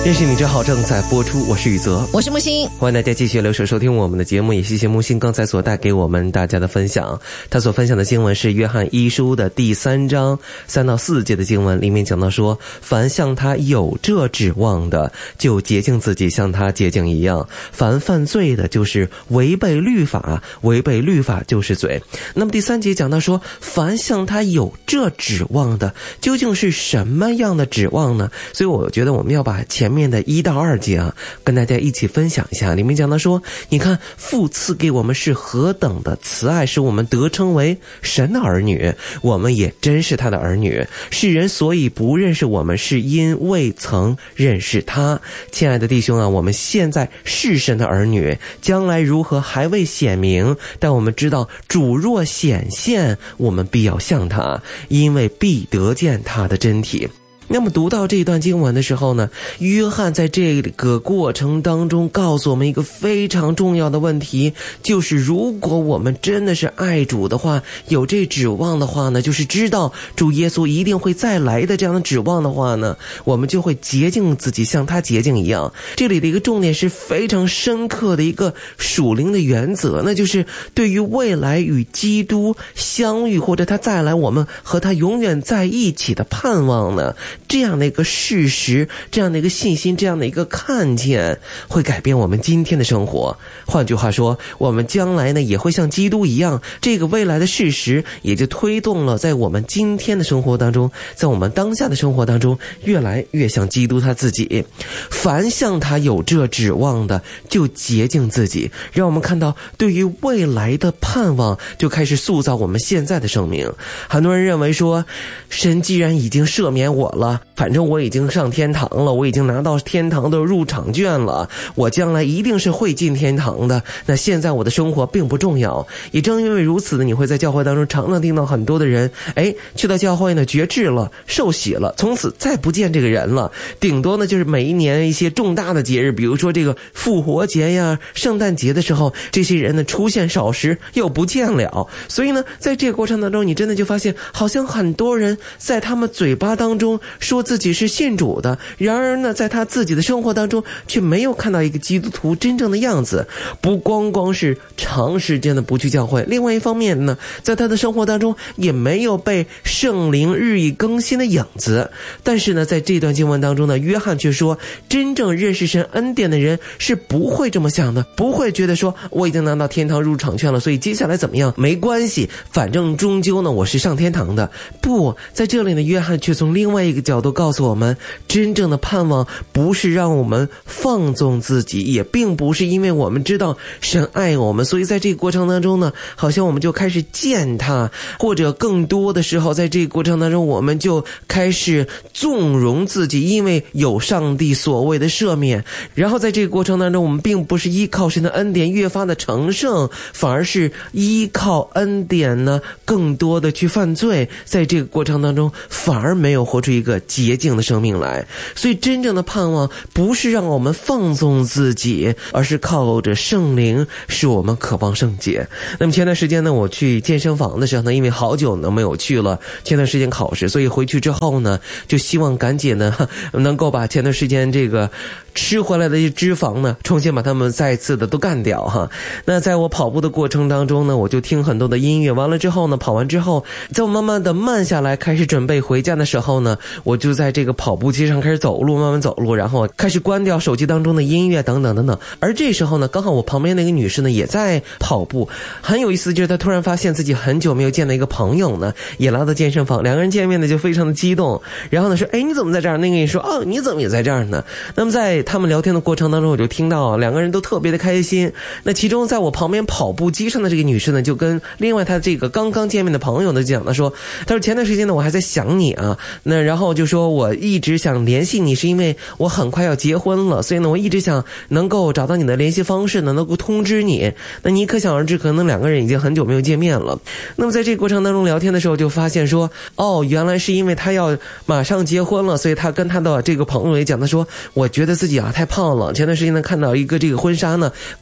认识你真好正在播出，我是宇泽， 我是木星， 欢迎大家继续留守收听我们的节目，也谢谢木星刚才所带给我们大家的分享。他所分享的经文是约翰一书的第3章3到4节的经文，里面讲到说，凡向他有这指望的，就洁净自己，像他洁净一样。凡犯罪的，就是违背律法，违背律法就是罪。那么第3节讲到说，凡向他有这指望的，究竟是什么样的指望呢？所以我觉得我们要把前面的1到2节啊，跟大家一起分享一下。里面讲到说，你看父赐给我们是何等的慈爱，使我们得称为神的儿女，我们也真是他的儿女。世人所以不认识我们，是因未曾认识他。亲爱的弟兄啊，我们现在是神的儿女，将来如何还未显明，但我们知道主若显现，我们必要像他，因为必得见他的真体。那么读到这一段经文的时候呢，约翰在这个过程当中告诉我们一个非常重要的问题，就是如果我们真的是爱主的话，有这指望的话呢，就是知道主耶稣一定会再来的这样的指望的话呢，我们就会洁净自己，像他洁净一样。这里的一个重点是非常深刻的一个属灵的原则，那就是对于未来与基督相遇，或者他再来我们和他永远在一起的盼望呢，这样的一个事实，这样的一个信心，这样的一个看见，会改变我们今天的生活。换句话说，我们将来呢也会像基督一样，这个未来的事实也就推动了在我们今天的生活当中，在我们当下的生活当中，越来越像基督他自己。凡向他有这指望的，就洁净自己。让我们看到对于未来的盼望，就开始塑造我们现在的生命。很多人认为说，神既然已经赦免我了，反正我已经上天堂了，我已经拿到天堂的入场券了，我将来一定是会进天堂的，那现在我的生活并不重要。也正因为如此呢，你会在教会当中常常听到很多的人去到教会呢绝志了，受洗了，从此再不见这个人了。顶多呢就是每一年一些重大的节日，比如说这个复活节呀、圣诞节的时候，这些人呢出现少时又不见了。所以呢在这个过程当中，你真的就发现好像很多人在他们嘴巴当中说自己是信主的，然而呢在他自己的生活当中却没有看到一个基督徒真正的样子。不光光是长时间的不去教会，另外一方面呢，在他的生活当中也没有被圣灵日益更新的影子。但是呢在这段经文当中呢，约翰却说，真正认识神恩典的人是不会这么想的，不会觉得说我已经拿到天堂入场券了，所以接下来怎么样没关系，反正终究呢我是上天堂的。不，在这里呢约翰却从另外一个角度告诉我们，真正的盼望不是让我们放纵自己，也并不是因为我们知道神爱我们，所以在这个过程当中呢，好像我们就开始见他，或者更多的时候在这个过程当中，我们就开始纵容自己，因为有上帝所谓的赦免。然后在这个过程当中，我们并不是依靠神的恩典越发的成圣，反而是依靠恩典呢更多的去犯罪，在这个过程当中反而没有活出一个洁净的生命来。所以真正的盼望不是让我们放纵自己，而是靠着圣灵使我们渴望圣洁。那么前段时间呢，我去健身房的时候呢，因为好久呢没有去了，前段时间考试，所以回去之后呢，就希望赶紧呢能够把前段时间这个吃回来的一些脂肪呢，重新把它们再次的都干掉哈。那在我跑步的过程当中呢，我就听很多的音乐，完了之后呢，跑完之后，在我慢慢的慢下来，开始准备回家的时候呢，我就在这个跑步机上开始走路，慢慢走路，然后开始关掉手机当中的音乐等等等等。而这时候呢，刚好我旁边那个女士呢也在跑步，很有意思，就是她突然发现自己很久没有见到一个朋友呢，也来到健身房，两个人见面呢就非常的激动，然后呢说，你怎么在这儿？那个人说，你怎么也在这儿呢？那么在他们聊天的过程当中，我就听到两个人都特别的开心。那其中在我旁边跑步机上的这个女士呢，就跟另外她这个刚刚见面的朋友呢讲了说，她说前段时间呢我还在想你啊，那然后就说我一直想联系你，是因为我很快要结婚了，所以呢我一直想能够找到你的联系方式呢，能够通知你。那你可想而知，可能两个人已经很久没有见面了。那么在这个过程当中聊天的时候，就发现说，原来是因为他要马上结婚了，所以他跟他的这个朋友也讲，他说我觉得自己太胖了，前段时间呢看到一个这个婚纱呢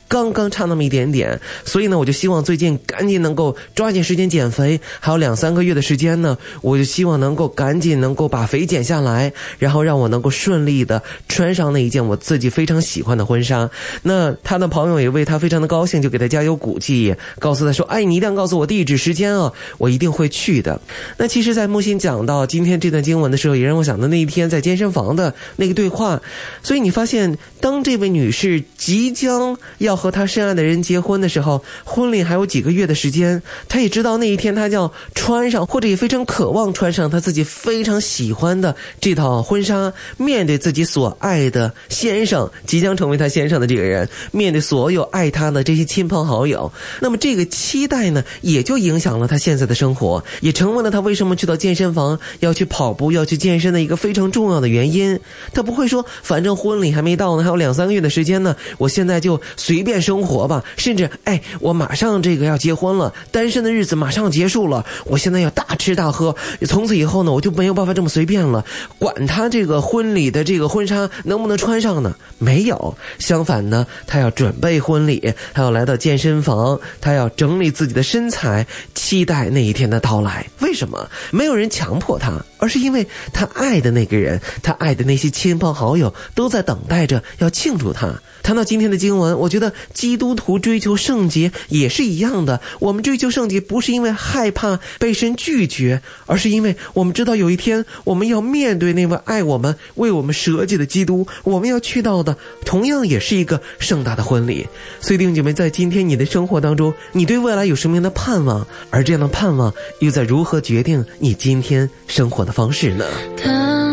刚刚差那么一点点，所以呢，我就希望最近赶紧能够抓紧时间减肥，还有2-3个月的时间呢，我就希望能够赶紧能够把肥减下来，然后让我能够顺利的穿上那一件我自己非常喜欢的婚纱。那他的朋友也为他非常的高兴，就给他加油鼓气，告诉他说，哎，你一定要告诉我地址时间啊，我一定会去的。那其实在木心讲到今天这段经文的时候，也让我想到那一天在健身房的那个对话。所以你发现当这位女士即将要和她深爱的人结婚的时候，婚礼还有几个月的时间，她也知道那一天她要穿上，或者也非常渴望穿上她自己非常喜欢的这套婚纱，面对自己所爱的先生，即将成为她先生的这个人，面对所有爱她的这些亲朋好友。那么这个期待呢，也就影响了她现在的生活，也成为了她为什么去到健身房要去跑步要去健身的一个非常重要的原因。她不会说反正婚礼还没到呢，还有2-3个月的时间呢，我现在就随便生活吧，甚至我马上这个要结婚了，单身的日子马上结束了，我现在要大吃大喝，从此以后呢，我就没有办法这么随便了，管他这个婚礼的这个婚纱能不能穿上呢？没有，相反呢，他要准备婚礼，他要来到健身房，他要整理自己的身材，期待那一天的到来。为什么？没有人强迫他，而是因为他爱的那个人，他爱的那些亲朋好友都在等待着要庆祝他。谈到今天的经文，我觉得基督徒追求圣洁也是一样的。我们追求圣洁不是因为害怕被神拒绝，而是因为我们知道有一天我们要面对那位爱我们为我们舍己的基督，我们要去到的同样也是一个盛大的婚礼。所以弟兄姐妹，在今天你的生活当中，你对未来有什么样的盼望？而这样的盼望又在如何决定你今天生活的方式呢？